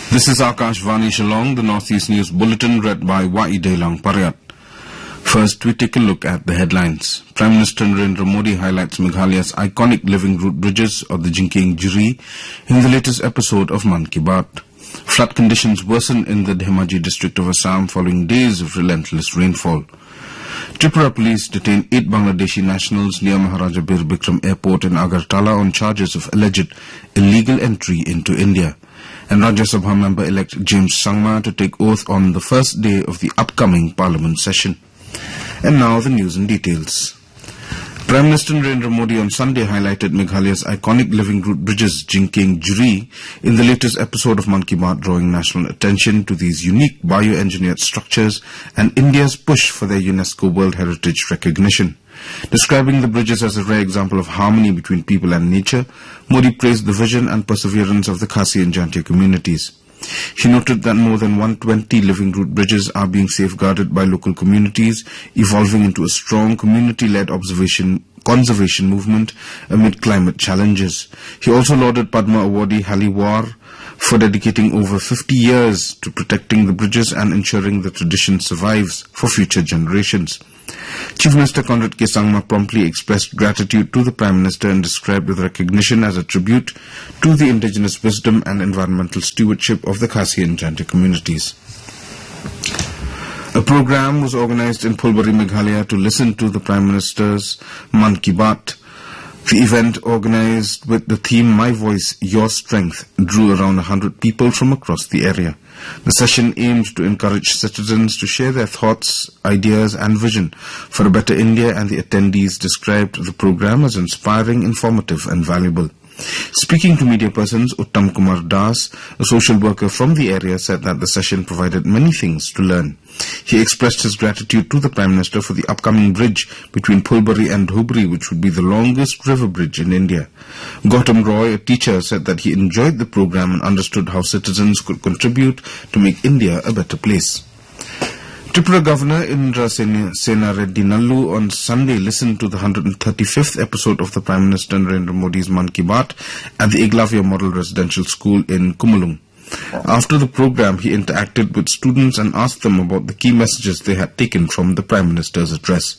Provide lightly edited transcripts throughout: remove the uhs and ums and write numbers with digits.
This is Akashvani Shillong, the Northeast News Bulletin, read by Y.E. Delang Paryat. First, we take a look at the headlines. Prime Minister Narendra Modi highlights Meghalaya's iconic living root bridges of the Jinking Jiri in the latest episode of Man Ki Baat. Flood conditions worsen in the Dhemaji district of Assam following days of relentless rainfall. Tripura police detained 8 Bangladeshi nationals near Maharaja Bir Bikram Airport in Agartala on charges of alleged illegal entry into India. And Rajya Sabha member-elect James Sangma to take oath on the first day of the upcoming Parliament session. And now the news in details. Prime Minister Narendra Modi on Sunday highlighted Meghalaya's iconic living root bridges, Jinking Jiri, in the latest episode of Man Ki Baat, drawing national attention to these unique bioengineered structures and India's push for their UNESCO World Heritage recognition. Describing the bridges as a rare example of harmony between people and nature, Modi praised the vision and perseverance of the Khasi and Jantia communities. He noted that more than 120 living root bridges are being safeguarded by local communities, evolving into a strong community-led conservation movement amid climate challenges. He also lauded Padma awardee Hali War for dedicating over 50 years to protecting the bridges and ensuring the tradition survives for future generations. Chief Minister Conrad K. Sangma promptly expressed gratitude to the Prime Minister and described the recognition as a tribute to the indigenous wisdom and environmental stewardship of the Khasi and Jantia communities. A program was organized in Phulbari, Meghalaya to listen to the Prime Minister's Man Ki Baat. The event, organized with the theme My Voice, Your Strength, drew around 100 people from across the area. The session aimed to encourage citizens to share their thoughts, ideas and vision for a better India, and the attendees described the program as inspiring, informative and valuable. Speaking to media persons, Uttam Kumar Das, a social worker from the area, said that the session provided many things to learn. He expressed his gratitude to the Prime Minister for the upcoming bridge between Phulbari and Dhubri, which would be the longest river bridge in India. Gautam Roy, a teacher, said that he enjoyed the program and understood how citizens could contribute to make India a better place. Tripura Governor Indra Sena Reddy Nallu on Sunday listened to the 135th episode of the Prime Minister Narendra Modi's Man Ki Baat at the Eglavia Model Residential School in Kumulung. After the program, he interacted with students and asked them about the key messages they had taken from the Prime Minister's address.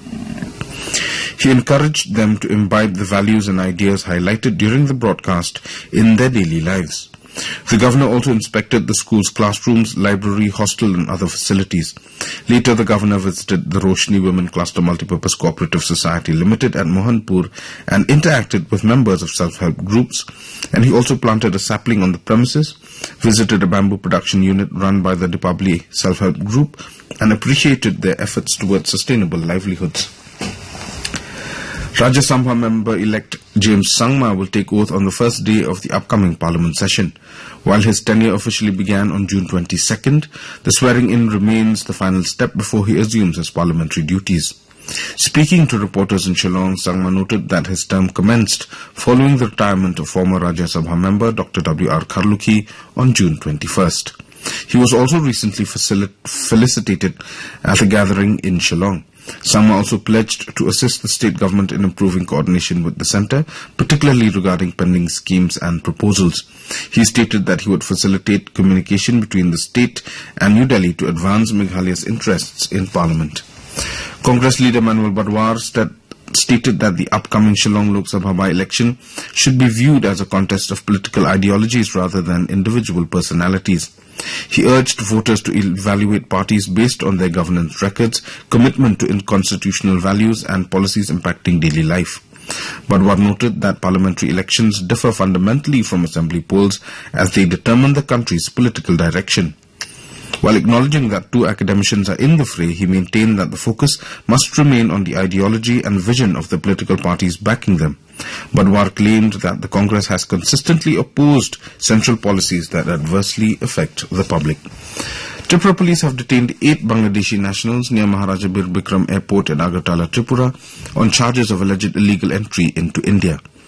He encouraged them to imbibe the values and ideas highlighted during the broadcast in their daily lives. The governor also inspected the school's classrooms, library, hostel and other facilities. Later, the governor visited the Roshni Women Cluster Multipurpose Cooperative Society Limited at Mohanpur and interacted with members of self-help groups, and he also planted a sapling on the premises, visited a bamboo production unit run by the Dipabli self-help group, and appreciated their efforts towards sustainable livelihoods. Rajya Sabha member-elect James Sangma will take oath on the first day of the upcoming Parliament session. While his tenure officially began on June 22nd, the swearing-in remains the final step before he assumes his parliamentary duties. Speaking to reporters in Shillong, Sangma noted that his term commenced following the retirement of former Rajya Sabha member Dr. W.R. Kharlukhi on June 21st. He was also recently felicitated at a gathering in Shillong. Sangma also pledged to assist the state government in improving coordination with the centre, particularly regarding pending schemes and proposals. He stated that he would facilitate communication between the state and New Delhi to advance Meghalaya's interests in Parliament. Congress leader Manuel Badwar stated that the upcoming Shillong Lok Sabha by-election should be viewed as a contest of political ideologies rather than individual personalities. He urged voters to evaluate parties based on their governance records, commitment to constitutional values and policies impacting daily life. Badwar noted that parliamentary elections differ fundamentally from assembly polls as they determine the country's political direction. While acknowledging that two academicians are in the fray, he maintained that the focus must remain on the ideology and vision of the political parties backing them. Badwar claimed that the Congress has consistently opposed central policies that adversely affect the public. Tripura police have detained 8 Bangladeshi nationals near Maharaja Bir Bikram Airport in Agartala, Tripura, on charges of alleged illegal entry into India.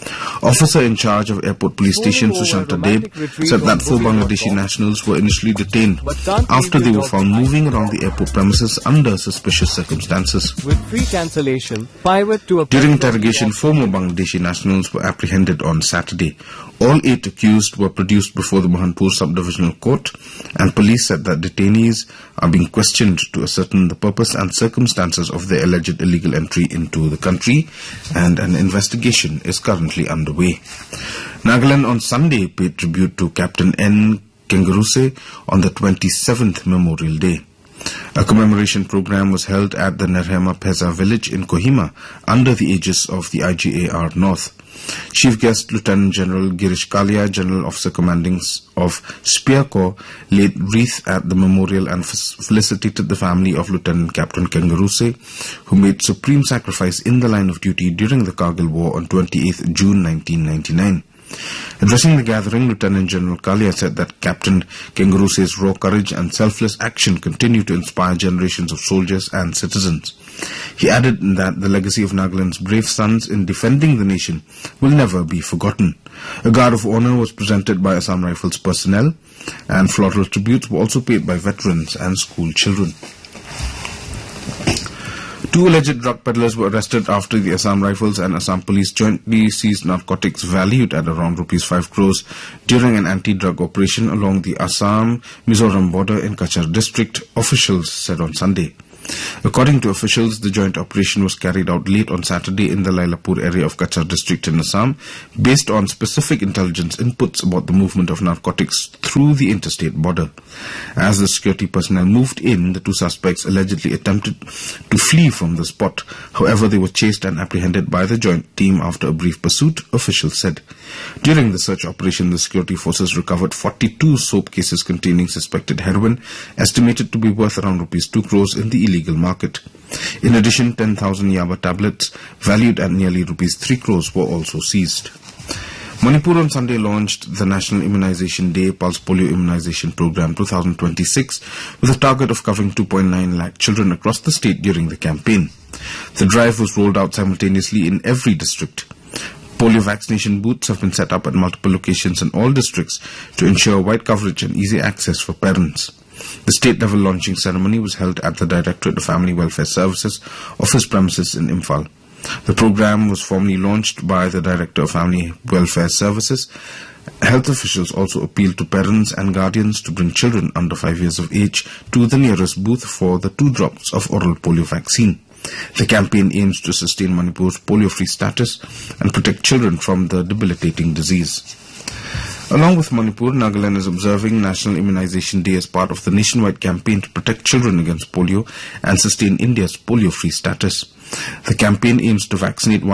Officer in charge of Airport Police Station, Sushanta Deb, said that 4 Bangladeshi nationals were initially detained after they were found moving around the airport premises under suspicious circumstances. With free cancellation, pivot to a During interrogation, 4 more Bangladeshi nationals were apprehended on Saturday. All 8 accused were produced before the Mohanpur Subdivisional Court, and police said that detainees are being questioned to ascertain the purpose and circumstances of their alleged illegal entry into the country, and an investigation is currently underway. Nagaland on Sunday paid tribute to Captain N. Kenguruse on the 27th Memorial Day. A commemoration program was held at the Nerhema Peza village in Kohima under the aegis of the IGAR North. Chief guest Lieutenant General Girish Kalia, General Officer Commanding of Spear Corps, laid wreath at the memorial and felicitated the family of Lieutenant Captain Kenguruse, who made supreme sacrifice in the line of duty during the Kargil War on 28th June 1999. Addressing the gathering, Lieutenant General Kalia said that Captain Kenguruse's raw courage and selfless action continue to inspire generations of soldiers and citizens. He added that the legacy of Nagaland's brave sons in defending the nation will never be forgotten. A guard of honor was presented by Assam Rifles personnel, and floral tributes were also paid by veterans and school children. 2 alleged drug peddlers were arrested after the Assam Rifles and Assam Police jointly seized narcotics valued at around Rs 5 crores during an anti-drug operation along the Assam-Mizoram border in Kachar district, officials said on Sunday. According to officials, the joint operation was carried out late on Saturday in the Lailapur area of Kachar district in Assam, based on specific intelligence inputs about the movement of narcotics through the interstate border. As the security personnel moved in, the 2 suspects allegedly attempted to flee from the spot. However, they were chased and apprehended by the joint team after a brief pursuit, officials said. During the search operation, the security forces recovered 42 soap cases containing suspected heroin, estimated to be worth around Rs 2 crores in the illegal market. In addition, 10,000 Yaba tablets valued at nearly Rs 3 crores were also seized. Manipur on Sunday launched the National Immunization Day Pulse Polio Immunization Program 2026 with a target of covering 2.9 lakh children across the state during the campaign. The drive was rolled out simultaneously in every district. Polio vaccination booths have been set up at multiple locations in all districts to ensure wide coverage and easy access for parents. The state-level launching ceremony was held at the Directorate of Family Welfare Services office premises in Imphal. The program was formally launched by the Director of Family Welfare Services. Health officials also appealed to parents and guardians to bring children under 5 years of age to the nearest booth for the 2 drops of oral polio vaccine. The campaign aims to sustain Manipur's polio-free status and protect children from the debilitating disease. Along with Manipur, Nagaland is observing National Immunization Day as part of the nationwide campaign to protect children against polio and sustain India's polio-free status. The campaign aims to vaccinate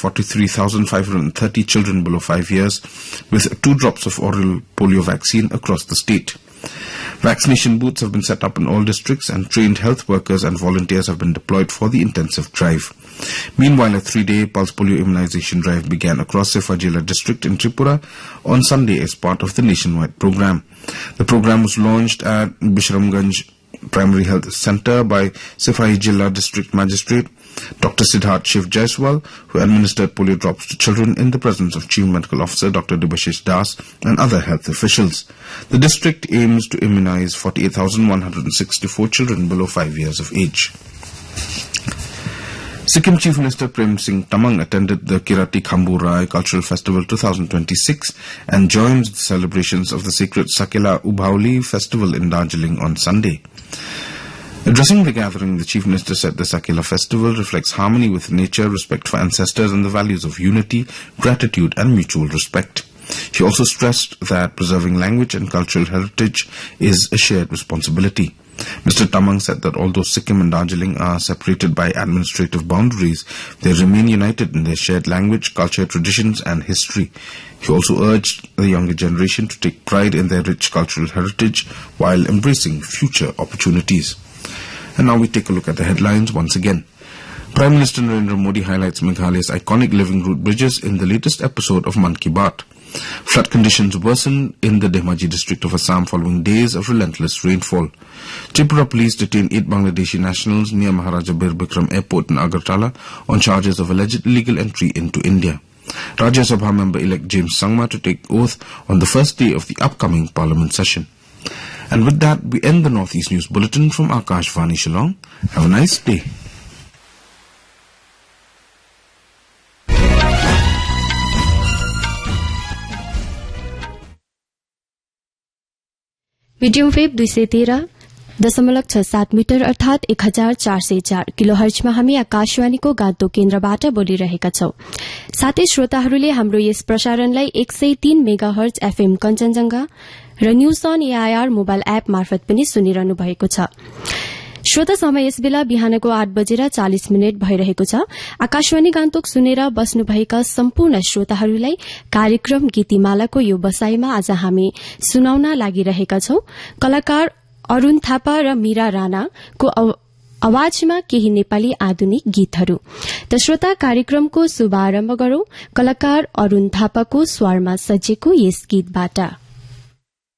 1,43,530 children below 5 years with 2 drops of oral polio vaccine across the state. Vaccination booths have been set up in all districts and trained health workers and volunteers have been deployed for the intensive drive. Meanwhile, a 3-day pulse polio immunization drive began across Sefajila district in Tripura on Sunday as part of the nationwide program. The program was launched at Bishramganj Primary Health Center by Sefajila District Magistrate Dr. Siddharth Shiv Jaiswal, who administered polio drops to children in the presence of Chief Medical Officer Dr. Debashish Das and other health officials. The district aims to immunize 48,164 children below 5 years of age. Sikkim Chief Minister Prem Singh Tamang attended the Kirati Khambu Rai Cultural Festival 2026 and joined the celebrations of the sacred Sakela Ubhauli Festival in Darjeeling on Sunday. Addressing the gathering, the Chief Minister said the Sakela festival reflects harmony with nature, respect for ancestors and the values of unity, gratitude and mutual respect. He also stressed that preserving language and cultural heritage is a shared responsibility. Mr. Tamang said that although Sikkim and Darjeeling are separated by administrative boundaries, they remain united in their shared language, culture, traditions and history. He also urged the younger generation to take pride in their rich cultural heritage while embracing future opportunities. And now we take a look at the headlines once again. Prime Minister Narendra Modi highlights Meghalaya's iconic living root bridges in the latest episode of Mann Ki Baat. Flood conditions worsened in the Dhemaji district of Assam following days of relentless rainfall. Tripura police detained 8 Bangladeshi nationals near Maharaja Bir Bikram Airport in Agartala on charges of alleged illegal entry into India. Rajya Sabha member-elect James Sangma to take oath on the first day of the upcoming Parliament session. And with that, we end the Northeast News Bulletin from Akashvani Shillong. Have a nice day. Medium wave 213.67 metre अर्थात 1404 किलोहर्जमा हामी आकाशवाणीको गान्तोक केन्द्रबाट बोलिरहेका छौं। साथै श्रोताहरूले हाम्रो yes प्रसारणलाई 103 megahertz FM Kanchenjunga raw news on AIR mobile app मार्फत पनि सुनिरहनु भएको छ। श्रोता समय यस बेला बिहानको 8:40 भइरहेको छ। आकाशवाणी गान्तोक सुनेर बस्नुभएका सम्पूर्ण श्रोताहरूलाई कार्यक्रम गीतिमालाको यो बसाईमा आज हामी सुनाउन लागिरहेका छौं। कलाकार अरूण थापा र मीरा राणाको आवाजमा केही नेपाली आधुनिक गीतहरू। त श्रोता कार्यक्रमको शुभारम्भ गरौं कलाकार अरूण थापाको स्वरमा सजिएको यस गीतबाट।